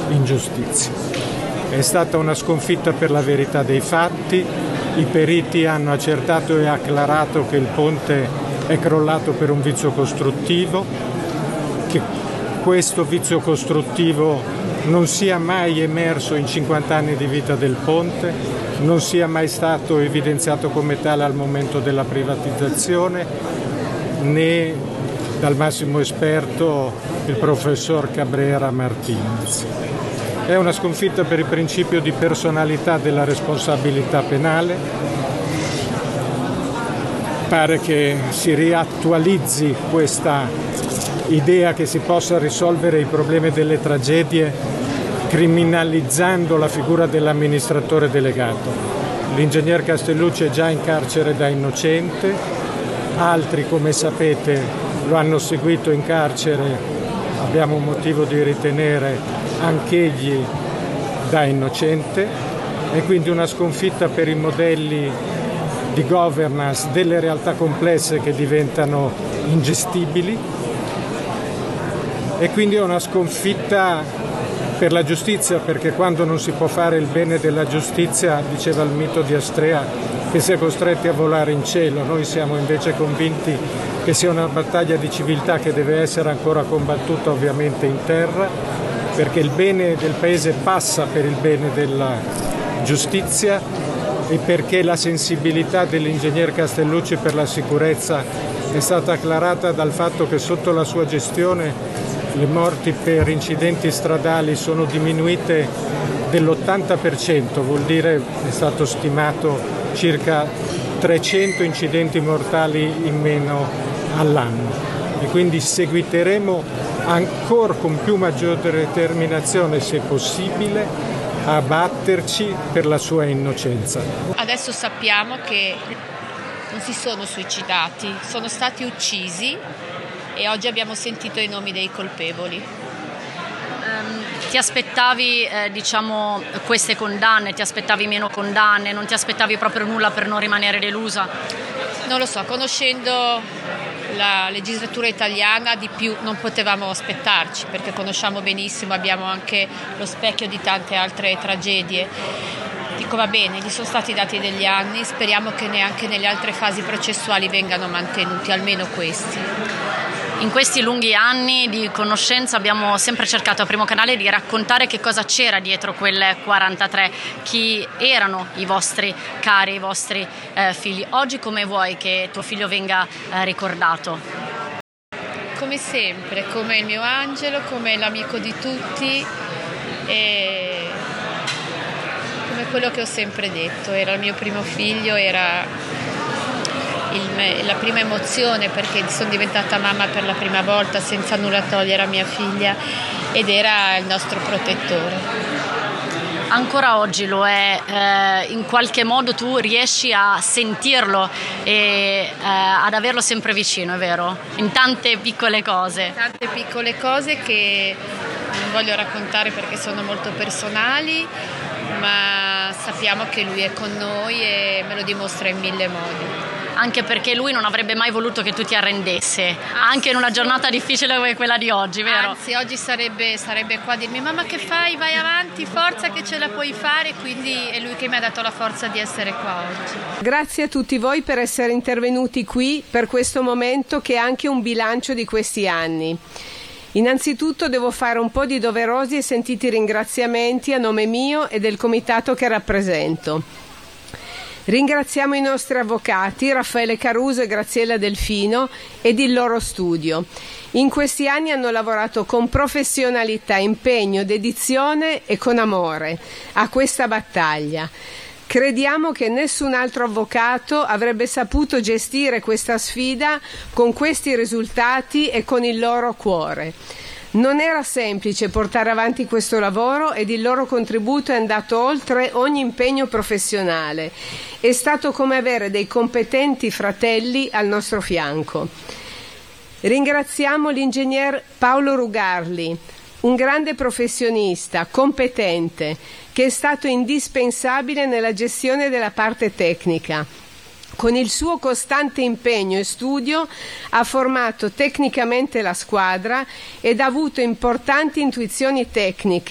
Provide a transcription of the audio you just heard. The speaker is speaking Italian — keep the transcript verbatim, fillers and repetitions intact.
in giustizia. È stata una sconfitta per la verità dei fatti, i periti hanno accertato e acclarato che il ponte è crollato per un vizio costruttivo, che questo vizio costruttivo non sia mai emerso in cinquanta anni di vita del ponte, non sia mai stato evidenziato come tale al momento della privatizzazione, né dal massimo esperto, il professor Cabrera Martinez. È una sconfitta per il principio di personalità della responsabilità penale. Pare che si riattualizzi questa idea che si possa risolvere i problemi delle tragedie criminalizzando la figura dell'amministratore delegato. L'ingegner Castellucci è già in carcere da innocente, altri, come sapete, lo hanno seguito in carcere, abbiamo motivo di ritenere anch'egli da innocente, e quindi una sconfitta per i modelli di governance delle realtà complesse che diventano ingestibili, e quindi è una sconfitta per la giustizia, perché quando non si può fare il bene della giustizia, diceva il mito di Astrea, che si è costretti a volare in cielo. Noi siamo invece convinti che sia una battaglia di civiltà che deve essere ancora combattuta ovviamente in terra, perché il bene del Paese passa per il bene della giustizia e perché la sensibilità dell'ingegner Castellucci per la sicurezza è stata acclarata dal fatto che sotto la sua gestione le morti per incidenti stradali sono diminuite dell'ottanta per cento, vuol dire, è stato stimato, circa trecento incidenti mortali in meno all'anno, e quindi seguiteremo ancora con più maggiore determinazione, se possibile, a batterci per la sua innocenza. Adesso sappiamo che non si sono suicidati, sono stati uccisi, e oggi abbiamo sentito i nomi dei colpevoli. Um, ti aspettavi eh, diciamo queste condanne, ti aspettavi meno condanne, non ti aspettavi proprio nulla per non rimanere delusa? Non lo so, conoscendo la legislatura italiana di più non potevamo aspettarci, perché conosciamo benissimo, abbiamo anche lo specchio di tante altre tragedie. Dico, va bene, gli sono stati dati degli anni, speriamo che neanche nelle altre fasi processuali vengano mantenuti, almeno questi. In questi lunghi anni di conoscenza abbiamo sempre cercato a Primo Canale di raccontare che cosa c'era dietro quel quarantatré, chi erano i vostri cari, i vostri eh, figli. Oggi come vuoi che tuo figlio venga eh, ricordato? Come sempre, come il mio angelo, come l'amico di tutti, e come quello che ho sempre detto. Era il mio primo figlio, era Il, la prima emozione, perché sono diventata mamma per la prima volta senza nulla togliere a mia figlia, ed era il nostro protettore. Ancora oggi lo è, eh, in qualche modo tu riesci a sentirlo e eh, ad averlo sempre vicino, è vero? In tante piccole cose. Tante piccole cose che non voglio raccontare perché sono molto personali, ma sappiamo che lui è con noi e me lo dimostra in mille modi. Anche perché lui non avrebbe mai voluto che tu ti arrendesse, anche in una giornata difficile come quella di oggi, vero? Anzi, oggi sarebbe, sarebbe qua a dirmi: mamma, che fai? Vai avanti, forza che ce la puoi fare, quindi è lui che mi ha dato la forza di essere qua oggi. Grazie a tutti voi per essere intervenuti qui per questo momento che è anche un bilancio di questi anni. Innanzitutto devo fare un po' di doverosi e sentiti ringraziamenti a nome mio e del comitato che rappresento. Ringraziamo i nostri avvocati Raffaele Caruso e Graziella Delfino ed il loro studio. In questi anni hanno lavorato con professionalità, impegno, dedizione e con amore a questa battaglia. Crediamo che nessun altro avvocato avrebbe saputo gestire questa sfida con questi risultati e con il loro cuore. Non era semplice portare avanti questo lavoro ed il loro contributo è andato oltre ogni impegno professionale. È stato come avere dei competenti fratelli al nostro fianco. Ringraziamo l'ingegner Paolo Rugarli, un grande professionista, competente, che è stato indispensabile nella gestione della parte tecnica. Con il suo costante impegno e studio ha formato tecnicamente la squadra ed ha avuto importanti intuizioni tecniche